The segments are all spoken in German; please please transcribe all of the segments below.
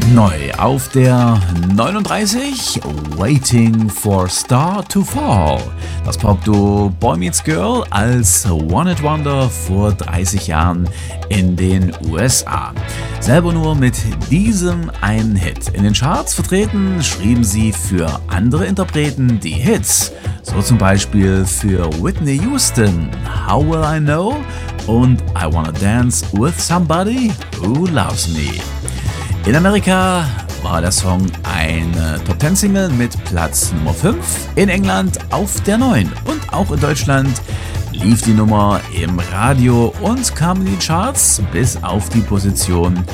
Neu auf der 39, Waiting for Star to Fall. Das Popduo Boy Meets Girl als One-Hit-Wonder vor 30 Jahren in den USA. Selber nur mit diesem einen Hit. In den Charts vertreten schrieben sie für andere Interpreten die Hits. So zum Beispiel für Whitney Houston, How Will I Know und I Wanna Dance with Somebody Who Loves Me. In Amerika war der Song eine Top-10-Single mit Platz Nummer 5, in England auf der 9 und auch in Deutschland lief die Nummer im Radio und kam in die Charts bis auf die Position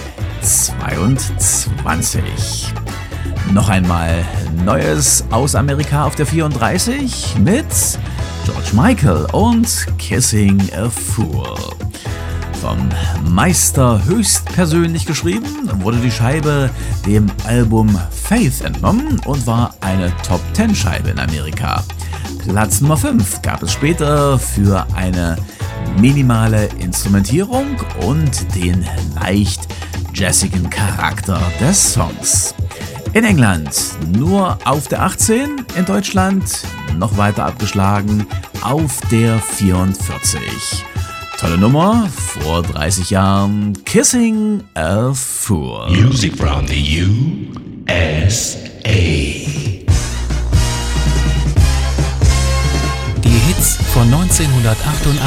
22. Noch einmal Neues aus Amerika auf der 34 mit George Michael und Kissing a Fool. Vom Meister höchstpersönlich geschrieben, wurde die Scheibe dem Album Faith entnommen und war eine Top-10-Scheibe in Amerika. Platz Nummer 5 gab es später für eine minimale Instrumentierung und den leicht jazzigen Charakter des Songs. In England nur auf der 18, in Deutschland noch weiter abgeschlagen auf der 44. Tolle Nummer, vor 30 Jahren, Kissing a Fool. Music from the USA. Die Hits von 1988